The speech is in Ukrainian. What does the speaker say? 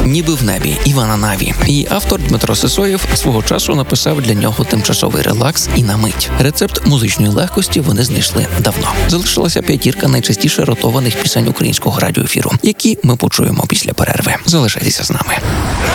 «Ніби в небі» Івана Наві. Її автор Дмитро Сисоєв свого часу написав для нього тимчасовий релакс і на мить. Рецепт музичної легкості вони знайшли давно. Залишилася п'ятірка найчастіше ротованих пісень українського радіоефіру, які ми почуємо після перерви. Залишайтеся з нами.